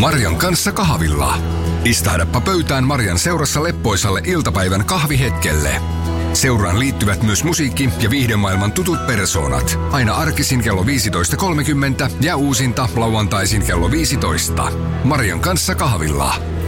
Marjan kanssa kahvilla. Istahdappa pöytään Marjan seurassa leppoisalle iltapäivän kahvihetkelle. Seuraan liittyvät myös musiikki- ja viihdemaailman tutut persoonat. Aina arkisin kello 15.30 ja uusinta lauantaisin kello 15. Marjan kanssa kahvilla.